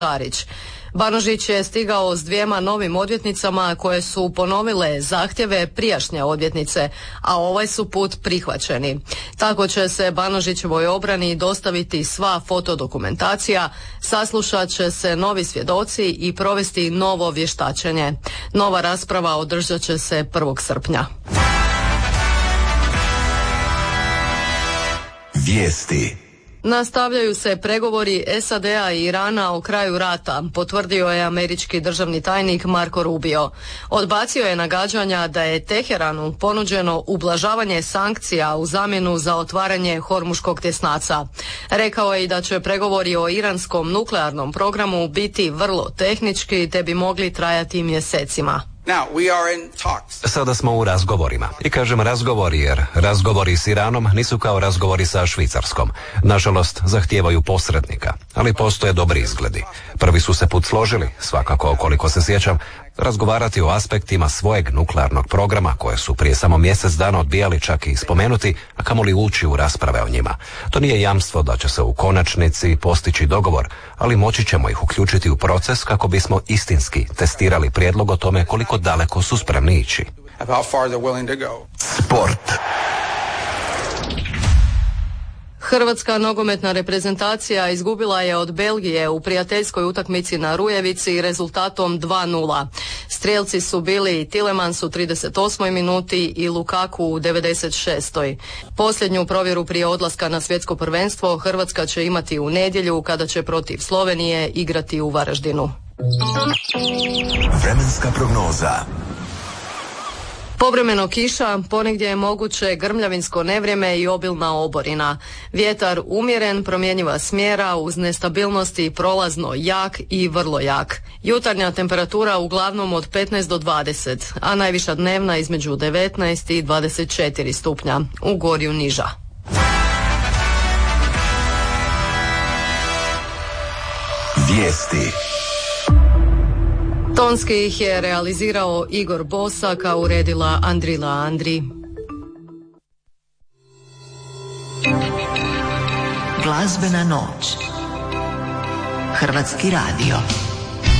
Šarić. Banožić je stigao s 2 novim odvjetnicama koje su ponovile zahtjeve prijašnje odvjetnice, a ovaj su put prihvaćeni. Tako će se Banožićevoj obrani dostaviti sva fotodokumentacija, saslušat će se novi svjedoci i provesti novo vještačenje. Nova rasprava održat će se 1. srpnja. Vijesti. Nastavljaju se pregovori SAD-a i Irana o kraju rata, potvrdio je američki državni tajnik Marco Rubio. Odbacio je nagađanja da je Teheranu ponuđeno ublažavanje sankcija u zamjenu za otvaranje Hormuškog tjesnaca. Rekao je i da će pregovori o iranskom nuklearnom programu biti vrlo tehnički te bi mogli trajati mjesecima. Sada smo u razgovorima. I kažem razgovori jer razgovori s Iranom nisu kao razgovori sa Švicarskom. Nažalost, zahtijevaju posrednika, ali postoje dobri izgledi. Prvi su se put složili, svakako koliko se sjećam, razgovarati o aspektima svojeg nuklearnog programa koje su prije samo mjesec dana odbijali čak i spomenuti, a kamoli ući u rasprave o njima. To nije jamstvo da će se u konačnici postići dogovor, ali moći ćemo ih uključiti u proces kako bismo istinski testirali prijedlog o tome koliko daleko su spremni ići. Sport. Hrvatska nogometna reprezentacija izgubila je od Belgije u prijateljskoj utakmici na Rujevici rezultatom 2:0. Strijelci su bili Tielemans u 38. minuti i Lukaku u 96. Posljednju provjeru prije odlaska na svjetsko prvenstvo Hrvatska će imati u nedjelju kada će protiv Slovenije igrati u Varaždinu. Vremenska prognoza. Povremeno kiša, ponegdje je moguće grmljavinsko nevrijeme i obilna oborina. Vjetar umjeren, promjenjiva smjera uz nestabilnosti prolazno jak i vrlo jak. Jutarnja temperatura uglavnom od 15 do 20, a najviša dnevna između 19 i 24 stupnja. U Gorju niža. Vijesti. Tonski ih je realizirao Igor Bosak, a uredila Andrila Andri. Glazbena noć. Hrvatski radio.